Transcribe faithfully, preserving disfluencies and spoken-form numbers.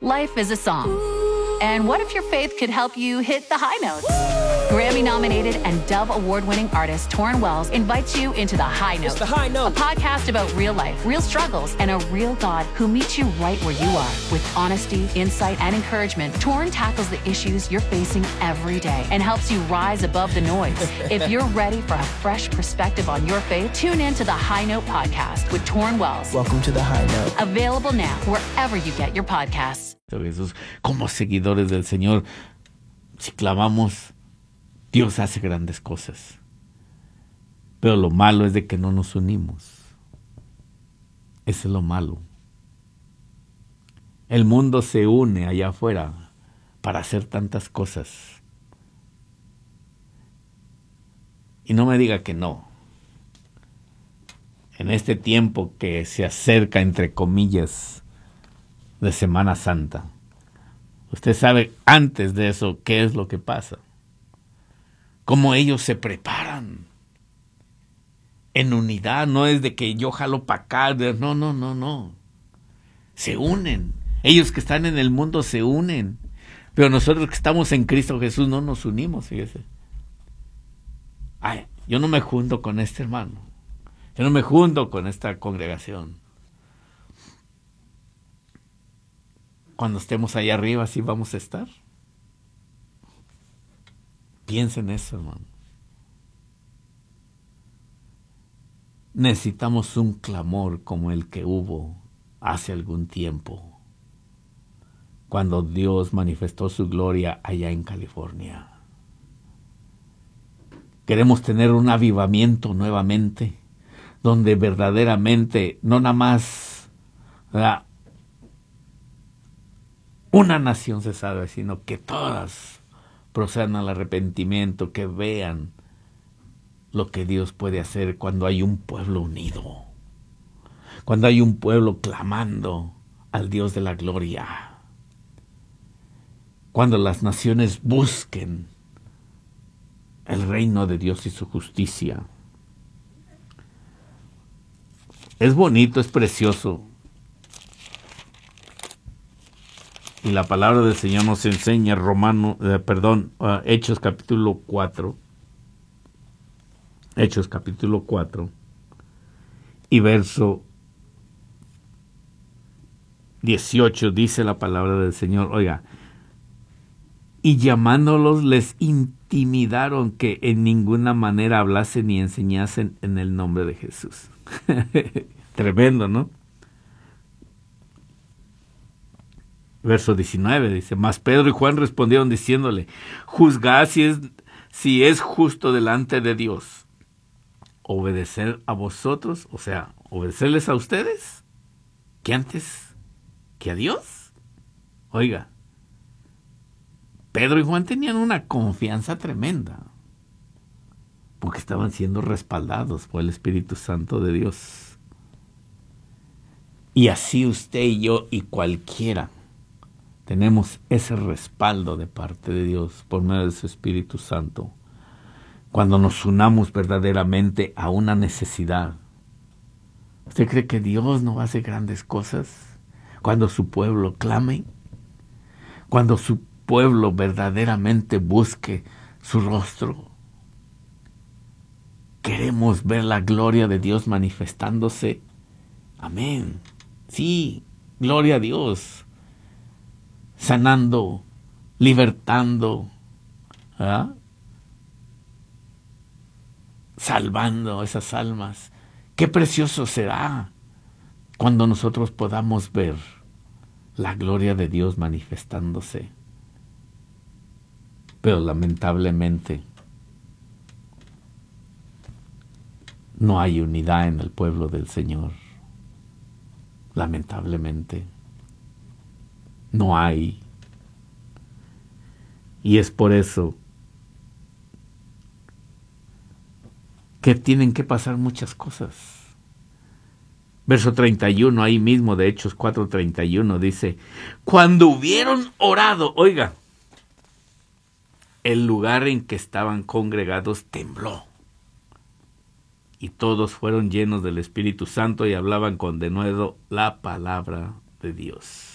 Life is a song. And what if your faith could help you hit the high notes? Grammy-nominated and Dove Award-winning artist Torrin Wells invites you into The High Note, It's The High Note, a podcast about real life, real struggles, and a real God who meets you right where you are. With honesty, insight, and encouragement, Torrin tackles the issues you're facing every day and helps you rise above the noise. If you're ready for a fresh perspective on your faith, tune in to The High Note podcast with Torrin Wells. Welcome to The High Note. Available now wherever you get your podcasts. Jesús, como seguidores del Señor, si clamamos, Dios hace grandes cosas. Pero lo malo es de que no nos unimos. Eso es lo malo. El mundo se une allá afuera para hacer tantas cosas. Y no me diga que no. En este tiempo que se acerca, entre comillas, de Semana Santa, usted sabe antes de eso qué es lo que pasa. Cómo ellos se preparan en unidad. No es de que yo jalo para acá. No, no, no, no. Se unen. Ellos que están en el mundo se unen. Pero nosotros que estamos en Cristo Jesús no nos unimos, fíjese. Ay, yo no me junto con este hermano. Yo no me junto con esta congregación. Cuando estemos allá arriba, ¿sí vamos a estar? Piensen eso, hermano. Necesitamos un clamor como el que hubo hace algún tiempo, cuando Dios manifestó su gloria allá en California. Queremos tener un avivamiento nuevamente, donde verdaderamente, no nada más, ¿verdad?, una nación se salve, sino que todas procedan al arrepentimiento, que vean lo que Dios puede hacer cuando hay un pueblo unido, cuando hay un pueblo clamando al Dios de la gloria, cuando las naciones busquen el reino de Dios y su justicia. Es bonito, es precioso. Y la palabra del Señor nos enseña, Romano, eh, perdón, uh, Hechos capítulo cuatro, Hechos capítulo cuatro, y verso dieciocho, dice la palabra del Señor, oiga, y llamándolos les intimidaron que en ninguna manera hablasen ni enseñasen en el nombre de Jesús. Tremendo, ¿no? Verso diecinueve dice, mas Pedro y Juan respondieron diciéndole, juzgad si es, si es justo delante de Dios obedecer a vosotros, o sea, obedecerles a ustedes, que antes que a Dios. Oiga, Pedro y Juan tenían una confianza tremenda, porque estaban siendo respaldados por el Espíritu Santo de Dios. Y así usted y yo y cualquiera tenemos ese respaldo de parte de Dios por medio de su Espíritu Santo. Cuando nos unamos verdaderamente a una necesidad. ¿Usted cree que Dios no hace grandes cosas? Cuando su pueblo clame, cuando su pueblo verdaderamente busque su rostro. Queremos ver la gloria de Dios manifestándose. Amén. Sí, gloria a Dios. Sanando, libertando, ¿ah?, salvando esas almas. Qué precioso será cuando nosotros podamos ver la gloria de Dios manifestándose. Pero lamentablemente no hay unidad en el pueblo del Señor. Lamentablemente no hay. Y es por eso que tienen que pasar muchas cosas. Verso treinta y uno, ahí mismo de Hechos cuatro treinta y uno, dice, cuando hubieron orado, oiga, el lugar en que estaban congregados tembló. Y todos fueron llenos del Espíritu Santo y hablaban con denuedo la palabra de Dios.